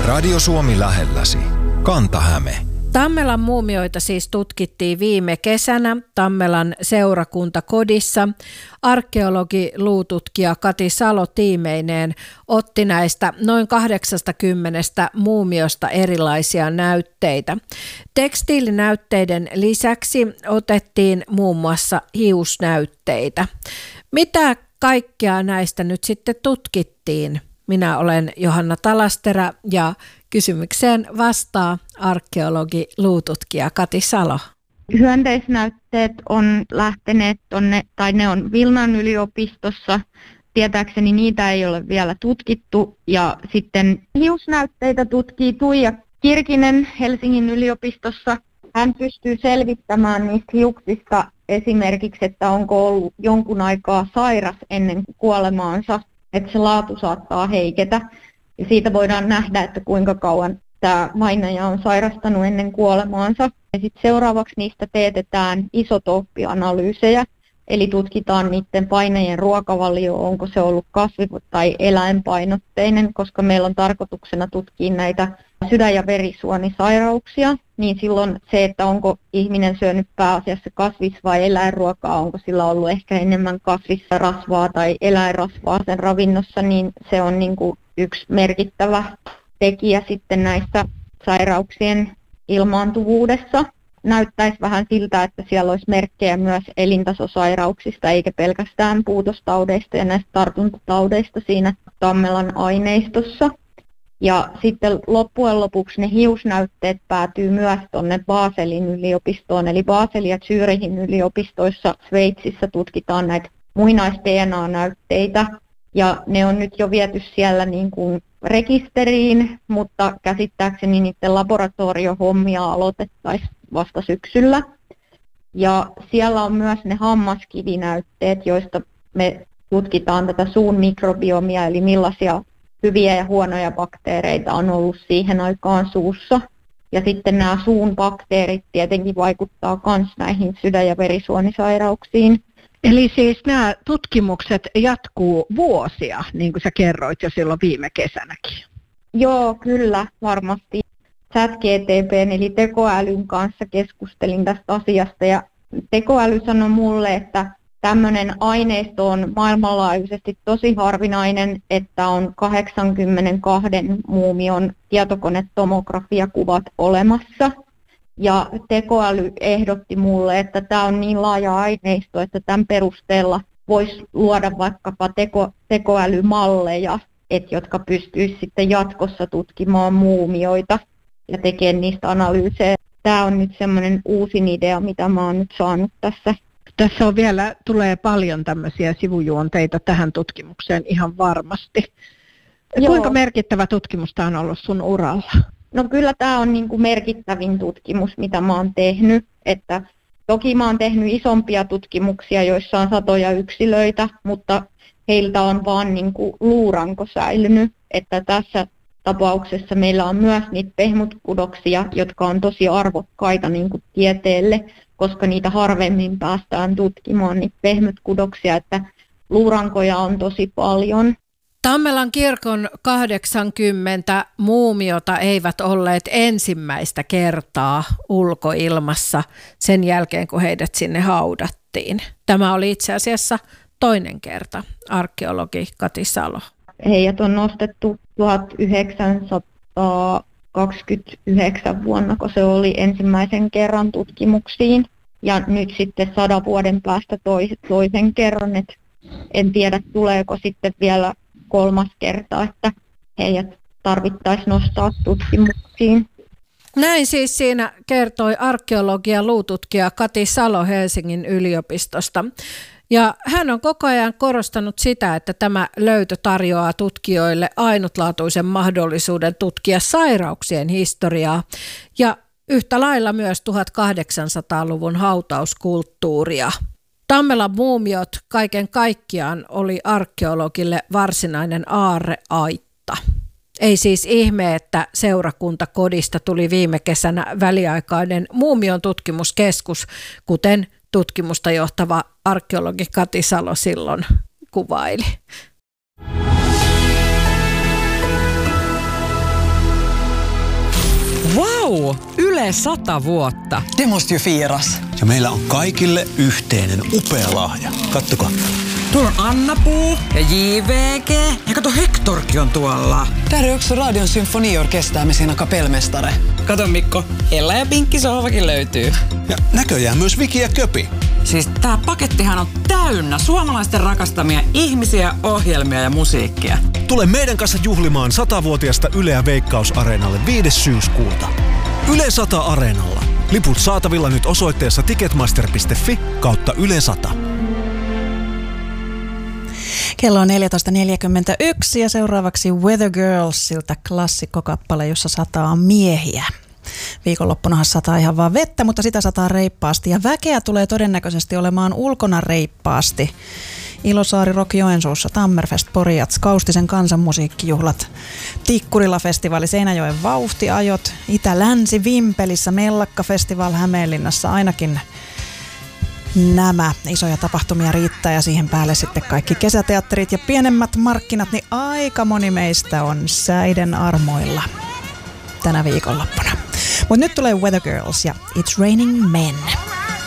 Radio Suomi lähelläsi. Kanta-Häme. Tammelan muumioita siis tutkittiin viime kesänä Tammelan seurakuntakodissa. Arkeologi, luututkija Kati Salo tiimeineen otti näistä noin 80 muumiosta erilaisia näytteitä. Tekstiilinäytteiden lisäksi otettiin muun muassa hiusnäytteitä. Mitä kaikkea näistä nyt sitten tutkittiin? Minä olen Johanna Talasterä ja kysymykseen vastaa arkeologi, luututkija Kati Salo. Hyönteisnäytteet on lähteneet ne on Vilnan yliopistossa. Tietääkseni niitä ei ole vielä tutkittu. Ja sitten hiusnäytteitä tutkii Tuija Kirkinen Helsingin yliopistossa. Hän pystyy selvittämään niistä hiuksista esimerkiksi, että onko ollut jonkun aikaa sairas ennen kuolemaansa, että se laatu saattaa heiketä. Ja siitä voidaan nähdä, että kuinka kauan tämä vainaja on sairastanut ennen kuolemaansa. Ja sitten seuraavaksi niistä teetetään isotooppianalyysejä, eli tutkitaan niiden painajien ruokavalio, onko se ollut kasvi- tai eläinpainotteinen, koska meillä on tarkoituksena tutkia näitä sydän- ja verisuonisairauksia, niin silloin se, että onko ihminen syönyt pääasiassa kasvis- vai eläinruokaa, onko sillä ollut ehkä enemmän kasvisrasvaa tai eläinrasvaa sen ravinnossa, niin se on niin kuin yksi merkittävä tekijä sitten näissä sairauksien ilmaantuvuudessa. Näyttäisi vähän siltä, että siellä olisi merkkejä myös elintasosairauksista, eikä pelkästään puutostaudeista ja näistä tartuntataudeista siinä Tammelan aineistossa. Ja sitten loppujen lopuksi ne hiusnäytteet päätyy myös tuonne Baselin yliopistoon, eli Baselin ja Zürihin yliopistoissa Sveitsissä tutkitaan näitä muinais-DNA-näytteitä, ja ne on nyt jo viety siellä niin kuin rekisteriin, mutta käsittääkseni niiden laboratoriohommia aloitettaisiin vasta syksyllä. Ja siellä on myös ne hammaskivinäytteet, joista me tutkitaan tätä suun mikrobiomia, eli millaisia hyviä ja huonoja bakteereita on ollut siihen aikaan suussa. Ja sitten nämä suun bakteerit tietenkin vaikuttaa myös näihin sydän- ja verisuonisairauksiin. Eli siis nämä tutkimukset jatkuu vuosia, niin kuin sä kerroit jo silloin viime kesänäkin. Joo, kyllä, varmasti. ChatGPT:n eli tekoälyn kanssa keskustelin tästä asiasta ja tekoäly sanoi mulle, että tämmöinen aineisto on maailmanlaajuisesti tosi harvinainen, että on 82 muumion tietokonetomografiakuvat olemassa. Ja tekoäly ehdotti mulle, että tämä on niin laaja aineisto, että tämän perusteella voisi luoda vaikkapa tekoälymalleja, jotka pystyisivät sitten jatkossa tutkimaan muumioita ja tekemään niistä analyysejä. Tämä on nyt semmoinen uusin idea, mitä mä oon nyt saanut tässä. Tässä on tulee paljon tämmöisiä sivujuonteita tähän tutkimukseen ihan varmasti. Joo. Kuinka merkittävä tutkimus tämä on ollut sun uralla? No kyllä tämä on niin kuin merkittävin tutkimus, mitä mä oon tehnyt. Että toki mä oon tehnyt isompia tutkimuksia, joissa on satoja yksilöitä, mutta heiltä on vaan niin kuin luuranko säilynyt. Että tässä tapauksessa meillä on myös niitä pehmutkudoksia, jotka on tosi arvokkaita niin kuin tieteelle, koska niitä harvemmin päästään tutkimaan, niitä pehmytkudoksia, että luurankoja on tosi paljon. Tammelan kirkon 80 muumiota eivät olleet ensimmäistä kertaa ulkoilmassa sen jälkeen, kun heidät sinne haudattiin. Tämä oli itse asiassa toinen kerta, arkeologi Kati Salo. Heidät on nostettu 1929 vuonna, kun se oli ensimmäisen kerran tutkimuksiin. Ja nyt sitten 100 vuoden päästä toisen kerran, että en tiedä tuleeko sitten vielä kolmas kerta, että heidät tarvittaisiin nostaa tutkimuksiin. Näin siis siinä kertoi arkeologi ja luututkija Kati Salo Helsingin yliopistosta. Ja hän on koko ajan korostanut sitä, että tämä löytö tarjoaa tutkijoille ainutlaatuisen mahdollisuuden tutkia sairauksien historiaa ja yhtä lailla myös 1800-luvun hautauskulttuuria. Tammelan muumiot kaiken kaikkiaan oli arkeologille varsinainen aarreaitta. Ei siis ihme, että seurakuntakodista tuli viime kesänä väliaikainen muumion tutkimuskeskus, kuten tutkimusta johtava arkeologi Kati Salo silloin kuvaili. Yle 100 vuotta. Det måste ju firas. Ja meillä on kaikille yhteinen upea lahja. Kattokaa. Tuolla on Anna-Puu ja JVG. Ja kato, Hektorkin on tuolla. Där är också Radion symfoniorkester med sina kapellmästare. Kato Mikko, Ella ja Pinkki sohvakin löytyy. Ja näköjään myös Viki ja Köpi. Siis tää pakettihan on täynnä suomalaisten rakastamia ihmisiä, ohjelmia ja musiikkia. Tule meidän kanssa juhlimaan 100-vuotiasta Yleä Veikkaus-areenalle 5. syyskuuta. Yle 100 Areenalla. Liput saatavilla nyt osoitteessa ticketmaster.fi/Yle 100. Kello on 14.41 ja seuraavaksi Weather Girlsilta klassikkokappale, jossa sataa miehiä. Viikonloppunahan sataa ihan vaan vettä, mutta sitä sataa reippaasti ja väkeä tulee todennäköisesti olemaan ulkona reippaasti. Ilosaari Rock Joensuussa, Tammerfest Porijats, Kaustisen kansanmusiikkijuhlat, Tikkurila-festivaali, Seinäjoen vauhtiajot, Itä-Länsi Vimpelissä, Mellakka-festival Hämeenlinnassa, ainakin nämä isoja tapahtumia riittää ja siihen päälle sitten kaikki kesäteatterit ja pienemmät markkinat, niin aika moni meistä on säiden armoilla tänä viikonloppuna. Mutta nyt tulee Weather Girls ja It's Raining Men.